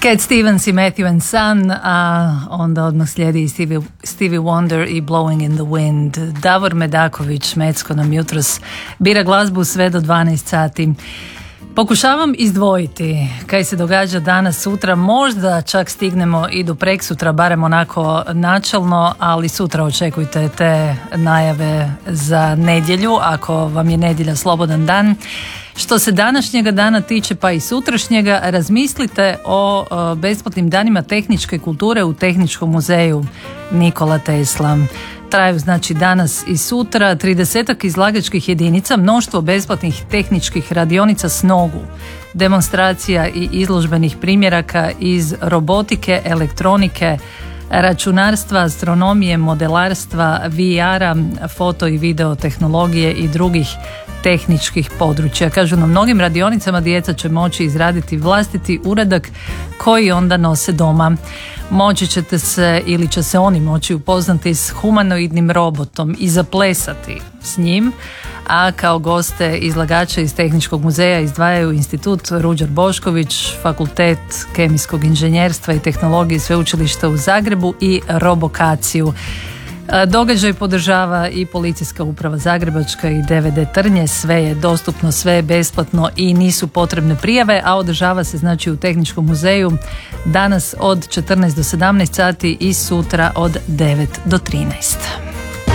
Cat Stevens i Matthew and Son, a onda odmah slijedi Stevie Wonder i Blowing in the Wind. Davor Medaković, Mecko, nam jutros bira glazbu sve do 12 sati. Pokušavam izdvojiti kaj se događa danas, sutra, možda čak stignemo i do preksutra, barem onako načelno, ali sutra očekujte te najave za nedjelju, ako vam je nedjelja slobodan dan. Što se današnjega dana tiče, pa i sutrašnjega, razmislite o besplatnim danima tehničke kulture u Tehničkom muzeju Nikola Tesla. Traju znači danas i sutra 30 izlagačkih jedinica, mnoštvo besplatnih tehničkih radionica s nogu, demonstracija i izložbenih primjeraka iz robotike, elektronike, računarstva, astronomije, modelarstva, VR-a, foto i video tehnologije i drugih tehničkih područja. Kažu, na mnogim radionicama djeca će moći izraditi vlastiti uradak koji onda nose doma. Moći ćete se ili će se oni moći upoznati s humanoidnim robotom i zaplesati s njim, a kao goste izlagača iz Tehničkog muzeja izdvajaju Institut Ruđer Bošković, Fakultet kemijskog inženjerstva i tehnologije Sveučilišta u Zagrebu i Robokaciju. Događaj podržava i Policijska uprava Zagrebačka i DVD Trnje. Sve je dostupno, sve je besplatno i nisu potrebne prijave, a održava se znači u Tehničkom muzeju danas od 14 do 17 sati i sutra od 9 do 13.